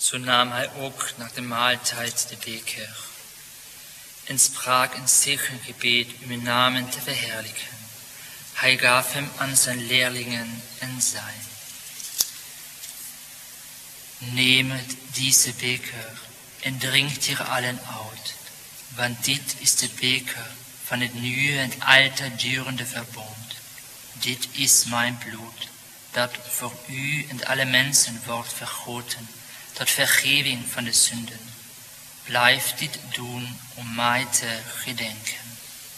Zo nam hij ook naar de maaltijd de beker en sprak een zegengebed om uw namen te verheerlijken. Hij gaf hem aan zijn leerlingen en zei: Neemt deze beker en drinkt hier allen uit, want dit is de beker van het nieuwe en altijd durende verbond. Dit is mijn bloed, dat voor u en alle mensen wordt vergoten, tot vergeving van de zonden. Blijf dit doen om mij te gedenken.